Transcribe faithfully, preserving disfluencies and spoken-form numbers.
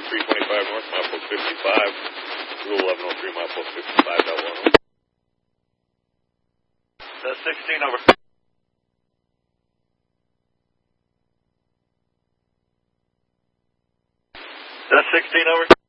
three twenty-five north, milepost fifty-five. Rule eleven oh three, milepost fifty-five, Delta one. That's sixteen over. That's sixteen over.